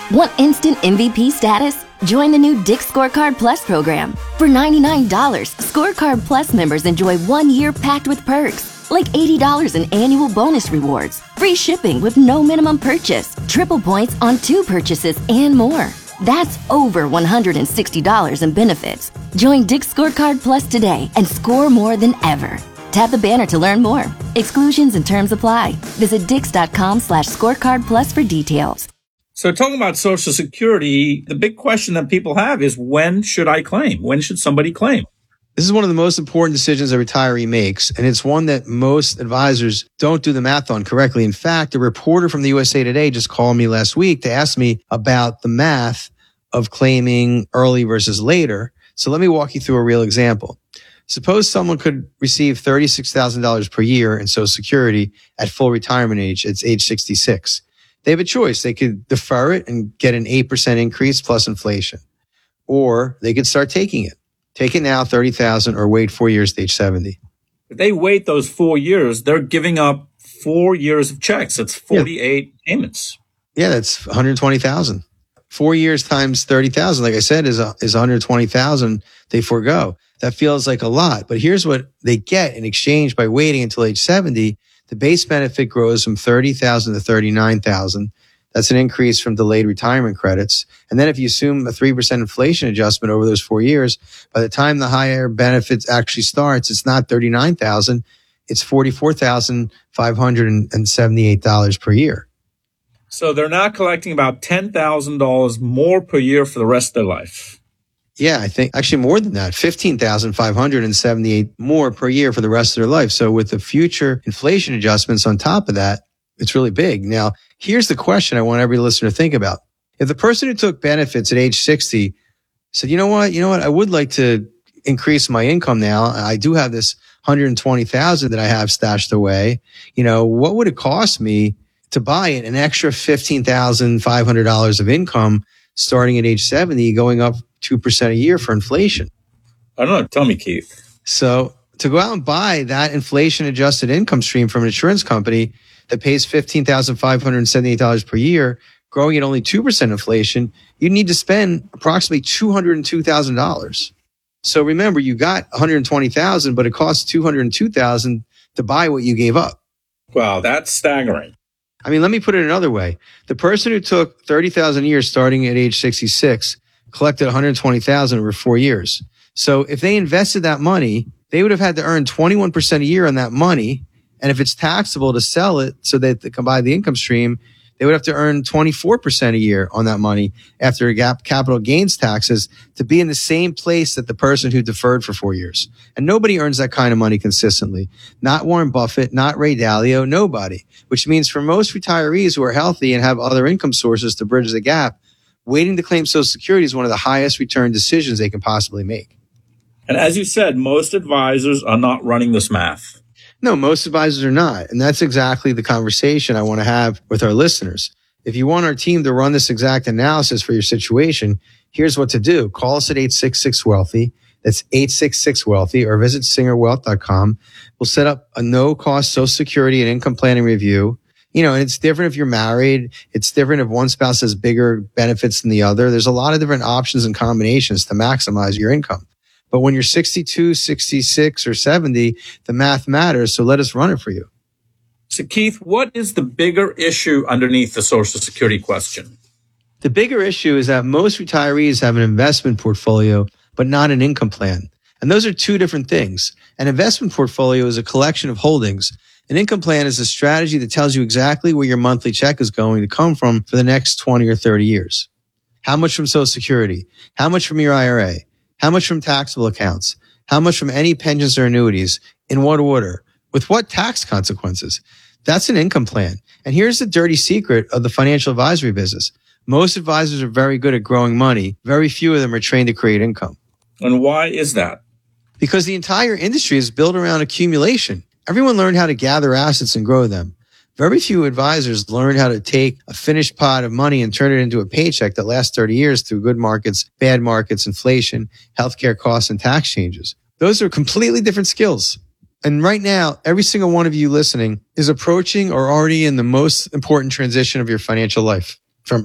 Want instant MVP status? Join the new Dick's Scorecard Plus program. For $99, Scorecard Plus members enjoy 1 year packed with perks, like $80 in annual bonus rewards, free shipping with no minimum purchase, triple points on 2 purchases, and more. That's over $160 in benefits. Join Dick's Scorecard Plus today and score more than ever. Tap the banner to learn more. Exclusions and terms apply. Visit dix.com/scorecard plus for details. So talking about Social Security, the big question that people have is, when should I claim? When should somebody claim? This is one of the most important decisions a retiree makes, and it's one that most advisors don't do the math on correctly. In fact, a reporter from the USA Today just called me last week to ask me about the math of claiming early versus later. So let me walk you through a real example. Suppose someone could receive $36,000 per year in Social Security at full retirement age. It's age 66. They have a choice. They could defer it and get an 8% increase plus inflation, or they could start taking it. Take it now, $30,000, or wait 4 years to age 70. If they wait those 4 years, they're giving up 4 years of checks. That's 48 payments. Yeah, that's $120,000. 4 years times 30,000, like I said, is $120,000 they forego. That feels like a lot, but here's what they get in exchange by waiting until age 70. The base benefit grows from $30,000 to $39,000. That's an increase from delayed retirement credits. And then if you assume a 3% inflation adjustment over those 4 years, by the time the higher benefits actually starts, it's not $39,000, it's $44,578 per year. So they're now collecting about $10,000 more per year for the rest of their life. Yeah, I think actually more than that, $15,578 more per year for the rest of their life. So with the future inflation adjustments on top of that, it's really big. Now, here's the question I want every listener to think about. If the person who took benefits at age 60 said, you know what, I would like to increase my income now. I do have this $120,000 that I have stashed away. What would it cost me to buy it? An extra $15,500 of income starting at age 70, going up 2% a year for inflation. I don't know. Tell me, Keith. So to go out and buy that inflation adjusted income stream from an insurance company that pays $15,578 per year, growing at only 2% inflation, you need to spend approximately $202,000. So remember, you got $120,000, but it costs $202,000 to buy what you gave up. Wow, that's staggering. I mean, let me put it another way. The person who took $30,000 a year starting at age 66 collected $120,000 over 4 years. So if they invested that money, they would have had to earn 21% a year on that money. And if it's taxable to sell it so that they can buy the income stream, they would have to earn 24% a year on that money after capital gains taxes to be in the same place that the person who deferred for 4 years. And nobody earns that kind of money consistently. Not Warren Buffett, not Ray Dalio, nobody. Which means for most retirees who are healthy and have other income sources to bridge the gap, waiting to claim Social Security is one of the highest return decisions they can possibly make. And as you said, most advisors are not running this math. No, most advisors are not. And that's exactly the conversation I want to have with our listeners. If you want our team to run this exact analysis for your situation, here's what to do. Call us at 866-WEALTHY. That's 866-WEALTHY, or visit singerwealth.com. We'll set up a no-cost Social Security and income planning review. And it's different if you're married. It's different if one spouse has bigger benefits than the other. There's a lot of different options and combinations to maximize your income. But when you're 62, 66, or 70, the math matters. So let us run it for you. So Keith, what is the bigger issue underneath the Social Security question? The bigger issue is that most retirees have an investment portfolio, but not an income plan. And those are two different things. An investment portfolio is a collection of holdings. An income plan is a strategy that tells you exactly where your monthly check is going to come from for the next 20 or 30 years. How much from Social Security? How much from your IRA? How much from taxable accounts? How much from any pensions or annuities? In what order? With what tax consequences? That's an income plan. And here's the dirty secret of the financial advisory business. Most advisors are very good at growing money. Very few of them are trained to create income. And why is that? Because the entire industry is built around accumulation. Everyone learned how to gather assets and grow them. Very few advisors learn how to take a finished pot of money and turn it into a paycheck that lasts 30 years through good markets, bad markets, inflation, healthcare costs, and tax changes. Those are completely different skills. And right now, every single one of you listening is approaching or already in the most important transition of your financial life.